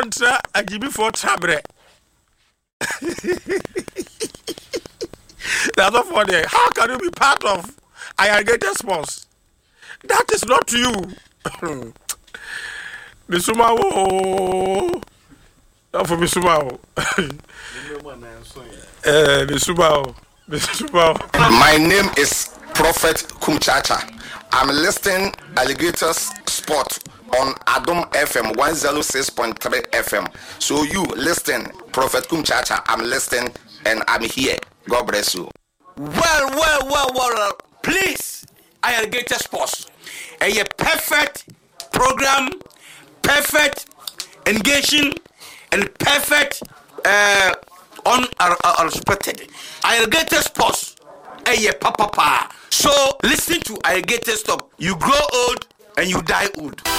Entra agibi for trabre. That's not funny. How can you be part of Alligator Sports? That is not you. Misuma wo. Not for Misuma. Misuma. My name is Prophet Kumchacha. I'm listening Alligators Sport on Adom FM 106.3 FM. So you listen, Prophet Kumchacha. I'm listening and I'm here. God bless you. Well. Please, Alligator Sports. A perfect program, perfect engaging, and perfect unexpected. Alligator Sports. A papa. So listen to Alligator Stop. You grow old and you die old.